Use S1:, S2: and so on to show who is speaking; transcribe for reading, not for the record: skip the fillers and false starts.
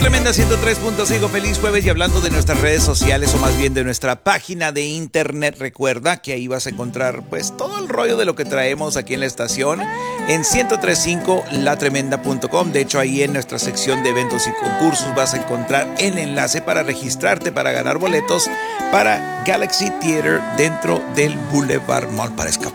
S1: Tremenda 103.5, feliz jueves. Y hablando de nuestras redes sociales, o más bien de nuestra página de internet, recuerda que ahí vas a encontrar pues todo el rollo de lo que traemos aquí en la estación en 1035latremenda.com. De hecho, ahí en nuestra sección de eventos y concursos vas a encontrar el enlace para registrarte para ganar boletos para Galaxy Theater dentro del Boulevard Mall, para escapar